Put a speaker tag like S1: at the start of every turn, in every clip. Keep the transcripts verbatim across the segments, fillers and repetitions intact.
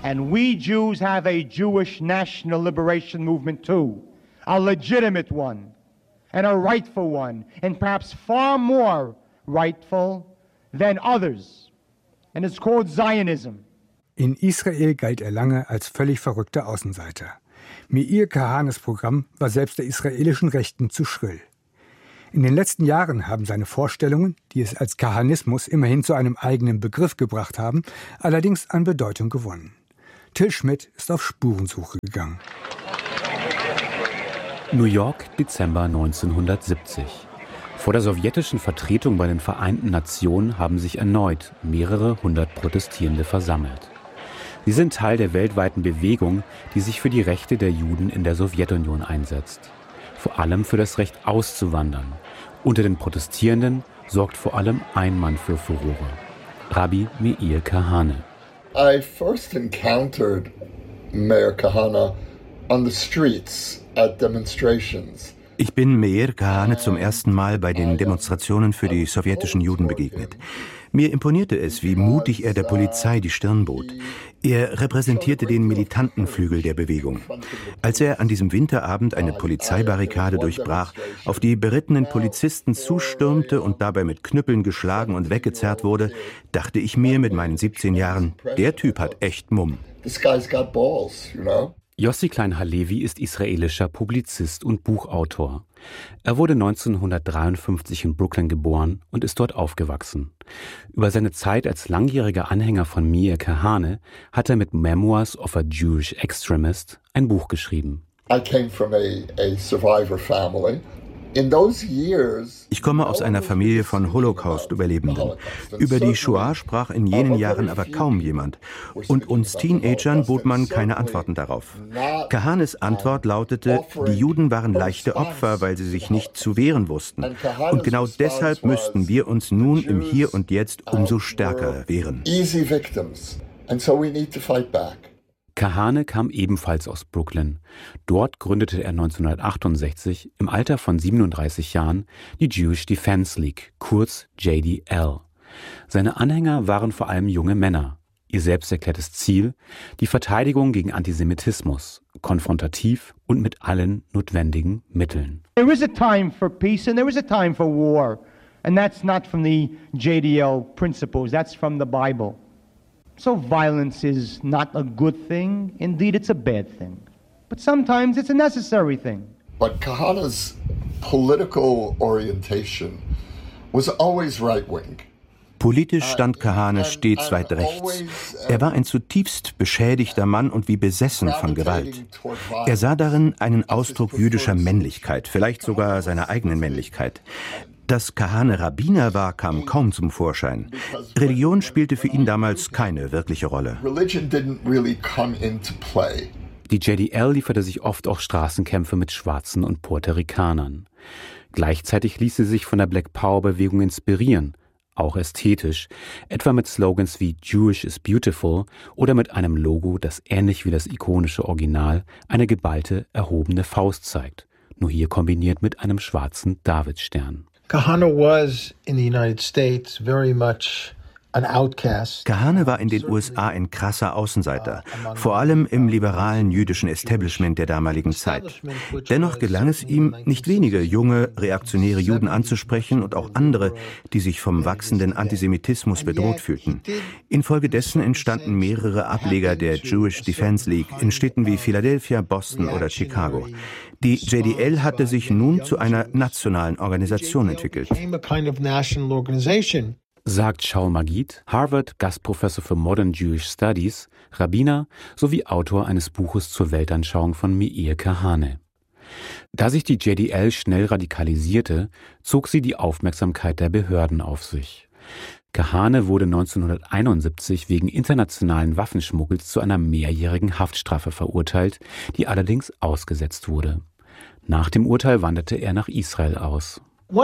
S1: And we Jews have a Jewish national liberation movement too, a legitimate one and a rightful one, and perhaps far more rightful than others. And it's called Zionism.
S2: In Israel galt er lange als völlig verrückter Außenseiter. Meir Kahanes Programm war selbst der israelischen Rechten zu schrill. In den letzten Jahren haben seine Vorstellungen, die es als Kahanismus immerhin zu einem eigenen Begriff gebracht haben, allerdings an Bedeutung gewonnen. Till Schmidt ist auf Spurensuche gegangen.
S3: New York, Dezember neunzehnhundertsiebzig. Vor der sowjetischen Vertretung bei den Vereinten Nationen haben sich erneut mehrere hundert Protestierende versammelt. Sie sind Teil der weltweiten Bewegung, die sich für die Rechte der Juden in der Sowjetunion einsetzt. Vor allem für das Recht auszuwandern. Unter den Protestierenden sorgt vor allem ein Mann für Furore: Rabbi Meir Kahane.
S4: I first encountered Meir Kahane on the streets at demonstrations.
S5: Ich bin Meir Kahane zum ersten Mal bei den Demonstrationen für die sowjetischen Juden begegnet. Mir imponierte es, wie mutig er der Polizei die Stirn bot. Er repräsentierte den militanten Flügel der Bewegung. Als er an diesem Winterabend eine Polizeibarrikade durchbrach, auf die berittenen Polizisten zustürmte und dabei mit Knüppeln geschlagen und weggezerrt wurde, dachte ich mir mit meinen siebzehn Jahren, der Typ hat echt Mumm.
S4: This guy's got balls, you know?
S3: Yossi Klein Halevi ist israelischer Publizist und Buchautor. Er wurde neunzehnhundertdreiundfünfzig in Brooklyn geboren und ist dort aufgewachsen. Über seine Zeit als langjähriger Anhänger von Meir Kahane hat er mit Memoirs of a Jewish Extremist ein Buch geschrieben.
S4: I came from a, a survivor family. In those years,
S5: ich komme aus einer Familie von Holocaust-Überlebenden. Über die Shoah sprach in jenen Jahren aber kaum jemand. Und uns Teenagern bot man keine Antworten darauf. Kahanes Antwort lautete, die Juden waren leichte Opfer, weil sie sich nicht zu wehren wussten. Und genau deshalb müssten wir uns nun im Hier und Jetzt umso stärker wehren.
S4: Easy victims. And so we need to fight back.
S3: Kahane kam ebenfalls aus Brooklyn. Dort gründete er neunzehnhundertachtundsechzig im Alter von siebenunddreißig Jahren die Jewish Defense League, kurz J D L. Seine Anhänger waren vor allem junge Männer. Ihr selbst erklärtes Ziel: die Verteidigung gegen Antisemitismus, konfrontativ und mit allen notwendigen Mitteln.
S1: There is a time for peace and there is a time for war. And that's not from the J D L principles, that's from the Bible. So violence is not a good thing. Indeed, it's a bad thing. But sometimes it's a necessary thing.
S4: But Kahane's political orientation was always right-wing.
S5: Politisch stand Kahane stets weit rechts. Er war ein zutiefst beschädigter Mann und wie besessen von Gewalt. Er sah darin einen Ausdruck jüdischer Männlichkeit, vielleicht sogar seiner eigenen Männlichkeit. Dass Kahane Rabbiner war, kam kaum zum Vorschein. Religion spielte für ihn damals keine wirkliche Rolle.
S3: Die J D L lieferte sich oft auch Straßenkämpfe mit Schwarzen und Puerto Ricanern. Gleichzeitig ließ sie sich von der Black Power-Bewegung inspirieren, auch ästhetisch, etwa mit Slogans wie Jewish is beautiful oder mit einem Logo, das ähnlich wie das ikonische Original eine geballte, erhobene Faust zeigt, nur hier kombiniert mit einem schwarzen Davidstern.
S6: Kahane was in the United States very much an outcast.
S5: Kahane war in den U S A ein krasser Außenseiter, vor allem im liberalen jüdischen Establishment der damaligen Zeit. Dennoch gelang es ihm, nicht wenige junge, reaktionäre Juden anzusprechen und auch andere, die sich vom wachsenden Antisemitismus bedroht fühlten. Infolgedessen entstanden mehrere Ableger der Jewish Defense League in Städten wie Philadelphia, Boston oder Chicago. Die J D L hatte sich nun zu einer nationalen Organisation entwickelt.
S3: Sagt Shaul Magid, Harvard-Gastprofessor für Modern Jewish Studies, Rabbiner sowie Autor eines Buches zur Weltanschauung von Meir Kahane. Da sich die J D L schnell radikalisierte, zog sie die Aufmerksamkeit der Behörden auf sich. Kahane wurde neunzehnhunderteinundsiebzig wegen internationalen Waffenschmuggels zu einer mehrjährigen Haftstrafe verurteilt, die allerdings ausgesetzt wurde. Nach dem Urteil wanderte er nach Israel aus.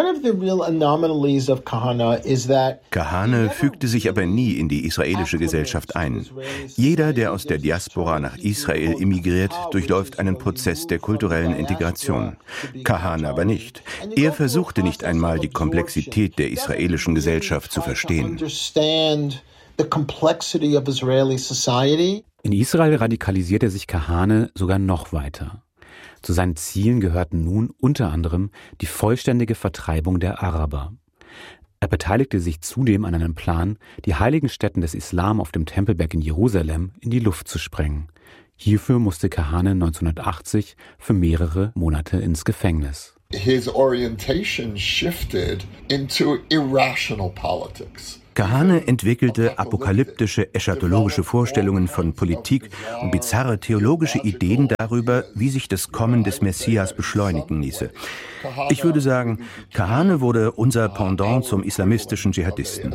S5: Kahane fügte sich aber nie in die israelische Gesellschaft ein. Jeder, der aus der Diaspora nach Israel emigriert, durchläuft einen Prozess der kulturellen Integration. Kahane aber nicht. Er versuchte nicht einmal, die Komplexität der israelischen Gesellschaft zu verstehen.
S6: the complexity of Israeli society.
S3: In Israel radikalisierte sich Kahane sogar noch weiter. Zu seinen Zielen gehörten nun unter anderem die vollständige Vertreibung der Araber. Er beteiligte sich zudem an einem Plan, die heiligen Stätten des Islam auf dem Tempelberg in Jerusalem in die Luft zu sprengen. Hierfür musste Kahane neunzehnhundertachtzig für mehrere Monate ins Gefängnis.
S4: His orientation shifted into irrational politics.
S5: Kahane entwickelte apokalyptische, eschatologische Vorstellungen von Politik und bizarre theologische Ideen darüber, wie sich das Kommen des Messias beschleunigen ließe. Ich würde sagen, Kahane wurde unser Pendant zum islamistischen Dschihadisten.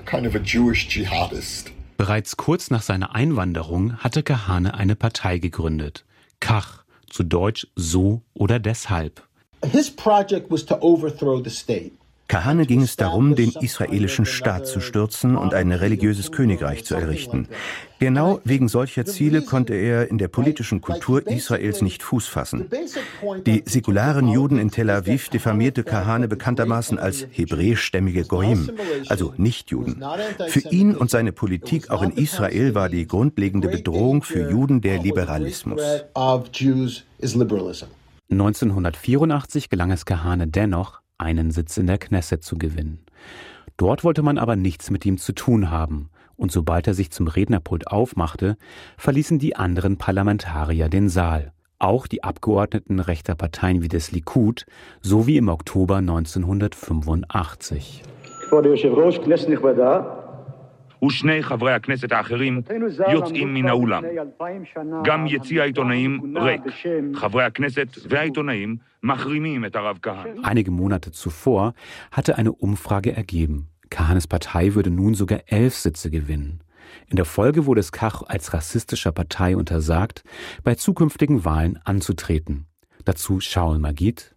S3: Bereits kurz nach seiner Einwanderung hatte Kahane eine Partei gegründet. Kach, zu Deutsch so oder deshalb.
S6: His project was to overthrow the state.
S5: Kahane ging es darum, den israelischen Staat zu stürzen und ein religiöses Königreich zu errichten. Genau wegen solcher Ziele konnte er in der politischen Kultur Israels nicht Fuß fassen. Die säkularen Juden in Tel Aviv diffamierte Kahane bekanntermaßen als hebräischstämmige Goyim, also Nichtjuden. Für ihn und seine Politik auch in Israel war die grundlegende Bedrohung für Juden der Liberalismus.
S3: neunzehnhundertvierundachtzig gelang es Kahane dennoch, einen Sitz in der Knesset zu gewinnen. Dort wollte man aber nichts mit ihm zu tun haben, und sobald er sich zum Rednerpult aufmachte, verließen die anderen Parlamentarier den Saal. Auch die Abgeordneten rechter Parteien wie des Likud, so wie im Oktober neunzehnhundertfünfundachtzig.
S7: ושני חברי הכנסת האחרים יוצאים מן האולם. גם יציע העיתונאים ריק. חברי הכנסת והעיתונאים מחרימים את הרב כהנא.
S3: Einige Monate zuvor hatte eine Umfrage ergeben, Kahanes Partei würde nun sogar elf Sitze gewinnen. In der Folge wurde es Kach als rassistischer Partei untersagt, bei zukünftigen Wahlen anzutreten. Dazu Shaul Magid.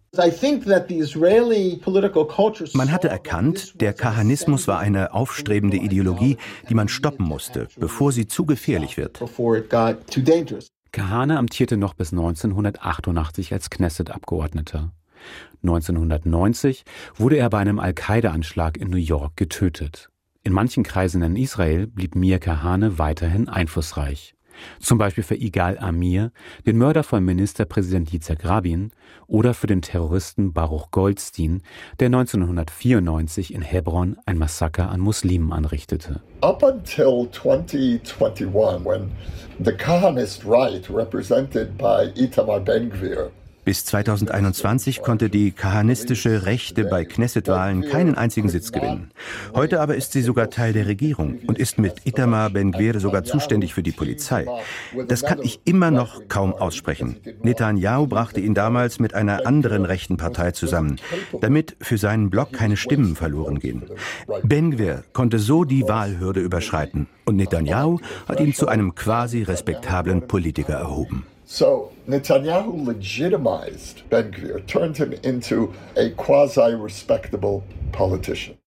S5: Man hatte erkannt, der Kahanismus war eine aufstrebende Ideologie, die man stoppen musste, bevor sie zu gefährlich wird.
S3: Kahane amtierte noch bis neunzehnhundertachtundachtzig als Knesset-Abgeordneter. neunzehnhundertneunzig wurde er bei einem Al-Qaida-Anschlag in New York getötet. In manchen Kreisen in Israel blieb Meir Kahane weiterhin einflussreich. Zum Beispiel für Yigal Amir, den Mörder von Ministerpräsident Yitzhak Rabin, oder für den Terroristen Baruch Goldstein, der neunzehnhundertvierundneunzig in Hebron ein Massaker an Muslimen anrichtete.
S4: Up until twenty twenty-one, when the Kahanist right, represented by Itamar Ben-Gvir,
S5: Bis zweitausendeinundzwanzig konnte die kahanistische Rechte bei Knesset-Wahlen keinen einzigen Sitz gewinnen. Heute aber ist sie sogar Teil der Regierung und ist mit Itamar Ben-Gvir sogar zuständig für die Polizei. Das kann ich immer noch kaum aussprechen. Netanyahu brachte ihn damals mit einer anderen rechten Partei zusammen, damit für seinen Block keine Stimmen verloren gehen. Ben-Gvir konnte so die Wahlhürde überschreiten und Netanyahu hat ihn zu einem quasi respektablen Politiker erhoben.
S4: So Netanyahu legitimized Ben-Gvir, turned him into a quasi-respectable politician.